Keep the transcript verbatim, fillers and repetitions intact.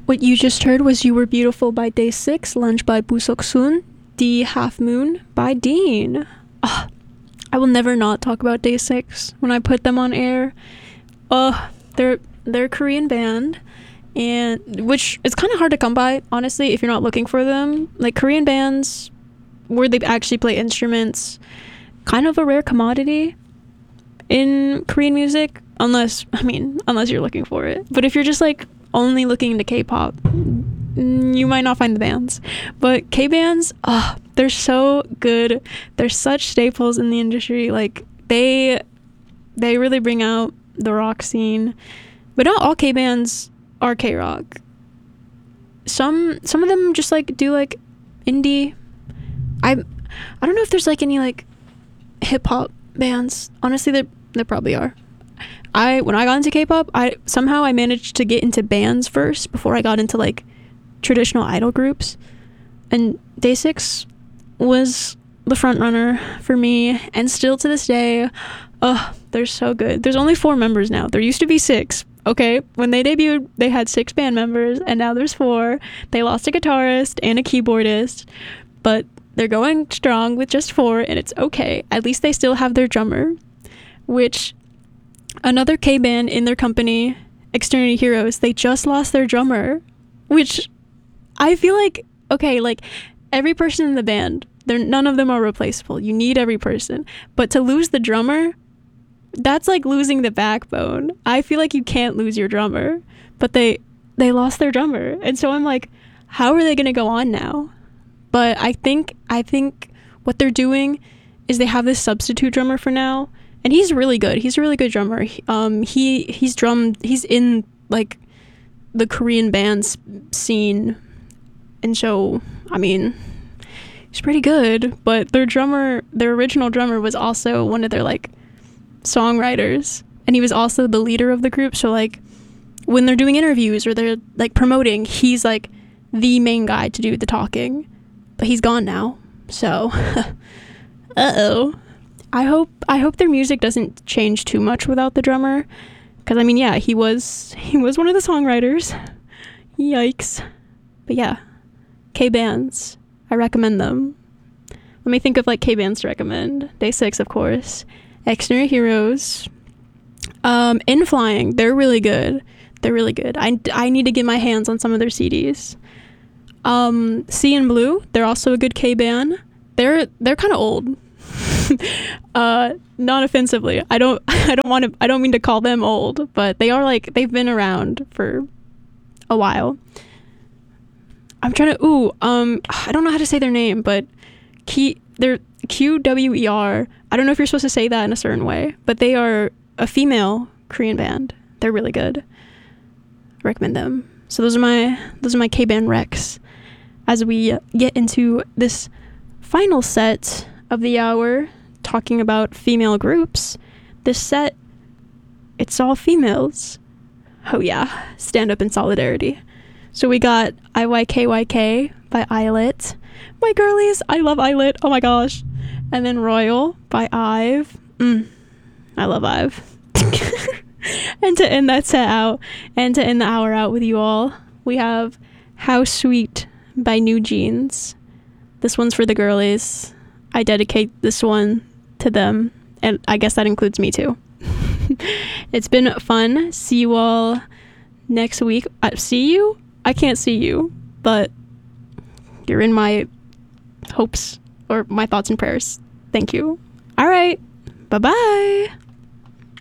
What you just heard was You Were Beautiful by Day six, Lunch by Busoksun, The Half Moon by Dean. Ugh, I will never not talk about Day six when I put them on air. Uh, they're, they're a Korean band, and which is kind of hard to come by, honestly, if you're not looking for them. Like, Korean bands where they actually play instruments, kind of a rare commodity in Korean music, unless, I mean, unless you're looking for it. But if you're just, like, only looking into K-pop, you might not find the bands. But K-bands, oh, they're so good. They're such staples in the industry. Like, they they really bring out the rock scene. But not all K-bands are K-rock. Some some of them just, like, do, like, indie. I I don't know if there's, like, any, like, hip-hop bands. Honestly, there there probably are. I when I got into K-pop, I somehow I managed to get into bands first before I got into, like, traditional idol groups, and Day six was the front runner for me, and still to this day, oh, they're so good. There's only four members now. There used to be six. Okay, when they debuted, they had six band members, and now there's four. They lost a guitarist and a keyboardist, but they're going strong with just four, and it's okay. At least they still have their drummer, which another K-band in their company, Externity Heroes, they just lost their drummer, which I feel like, okay, like, every person in the band, they're none of them are replaceable. You need every person. But to lose the drummer, that's like losing the backbone. I feel like you can't lose your drummer. But they they lost their drummer. And so I'm like, how are they going to go on now? But I think I think what they're doing is they have this substitute drummer for now. And he's really good. He's a really good drummer. He, um, he he's drummed. He's in, like, the Korean bands scene, and so, I mean, he's pretty good. But their drummer, their original drummer, was also one of their, like, songwriters, and he was also the leader of the group. So, like, when they're doing interviews or they're, like, promoting, he's, like, the main guy to do the talking. But he's gone now, so uh-oh. I hope I hope their music doesn't change too much without the drummer, because I mean, yeah, he was he was one of the songwriters. Yikes. But yeah, K-bands, I recommend them. Let me think of, like, K-bands to recommend. Day six, of course. External Heroes. Um, In Flying, they're really good. They're really good. I, I need to get my hands on some of their C Ds. Um, C and Blue, they're also a good K-band. They're they're kind of old. uh not offensively, i don't i don't want to i don't mean to call them old, but they are, like, they've been around for a while. I'm trying to ooh um I don't know how to say their name, but key they're Q W E R. I don't know if you're supposed to say that in a certain way, but they are a female Korean band. They're really good. I recommend them. So those are my those are my K-band recs as we get into this final set of the hour, talking about female groups. This set, it's all females. Oh yeah, stand up in solidarity. So we got I Y K Y K by Islet. My girlies, I love Islet, oh my gosh. And then Royal by Ive. Mm, I love Ive. And to end that set out, and to end the hour out with you all, we have How Sweet by New Jeans. This one's for the girlies. I dedicate this one to them, and I guess that includes me too. It's been fun. See you all next week. Uh, see you? I can't see you, but you're in my hopes or my thoughts and prayers. Thank you. All right. Bye-bye.